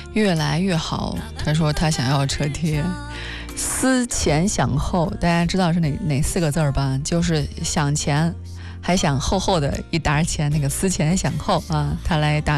越来越好。他说他想要车贴，思前想后，大家知道是哪4个字吧？就是想前，还想厚厚的一沓钱，那个思前想后啊。他来打